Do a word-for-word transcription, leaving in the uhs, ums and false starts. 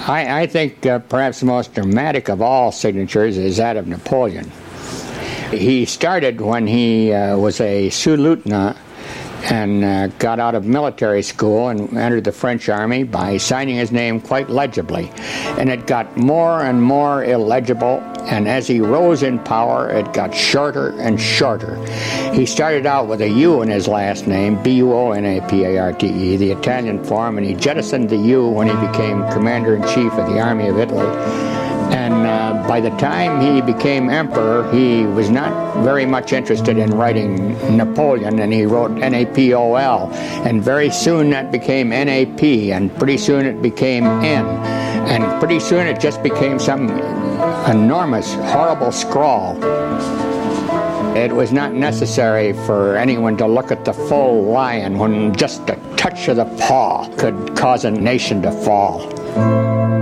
I, I think uh, perhaps the most dramatic of all signatures is that of Napoleon. He started when he uh, was a sous-lieutenant and uh, got out of military school and entered the French army by signing his name quite legibly. And it got more and more illegible, and as he rose in power, it got shorter and shorter. He started out with a U in his last name, B U O N A P A R T E, the Italian form, and he jettisoned the U when he became Commander-in-Chief of the Army of Italy. And uh, by the time he became emperor, he was not very much interested in writing Napoleon, and he wrote N A P O L. And very soon that became N A P, and pretty soon it became N. And pretty soon it just became some enormous, horrible scrawl. It was not necessary for anyone to look at the full lion when just a touch of the paw could cause a nation to fall.